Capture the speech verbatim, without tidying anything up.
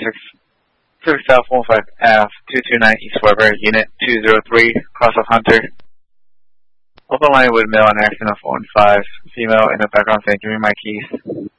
six, Pacific South one five F, two two nine East Weber, Unit two zero three, cross of Hunter. Open line with male on accident of one five, female in the background saying, give me my keys.